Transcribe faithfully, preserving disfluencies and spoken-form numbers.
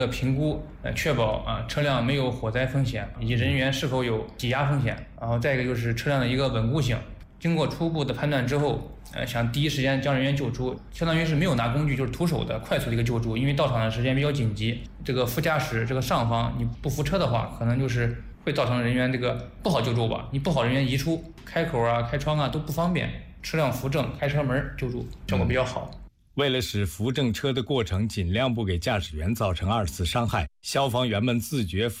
评估，呃，确保啊车辆没有火灾风险，以及人员是否有挤压风险。然后再一个就是车辆的一个稳固性。经过初步的判断之后，呃，想第一时间将人员救出，相当于是没有拿工具，就是徒手的快速的一个救助。因为到场的时间比较紧急，这个副驾驶这个上方你不扶车的话，可能就是会造成人员这个不好救助吧。你不好人员移出，开口啊、开窗啊都不方便，车辆扶正、开车门救助效果比较好。 嗯为了使扶正车的过程尽量不给驾驶员造成二次伤害，消防员们自觉扶